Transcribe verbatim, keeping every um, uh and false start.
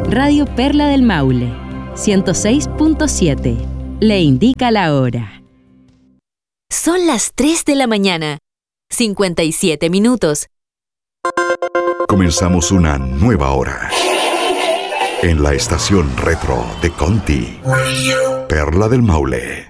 Radio Perla del Maule, ciento seis punto siete. Le indica la hora. Son las tres de la mañana, cincuenta y siete minutos. Comenzamos una nueva hora en la estación retro de Conti, Perla del Maule.